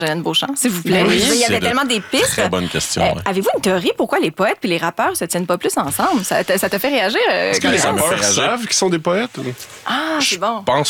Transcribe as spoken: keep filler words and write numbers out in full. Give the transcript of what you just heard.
Marjolaine Beauchamp, s'il vous plaît. Oui, Il y avait c'est tellement des pistes. Très bonne question. Euh, ouais. Avez-vous une théorie pourquoi les poètes et les rappeurs se tiennent pas plus ensemble? Ça t'a, ça t'a fait réagir? Euh, Est-ce que les ça me fait rappeurs réagir. savent qu'ils sont des poètes? Ah, c'est bon. Je pense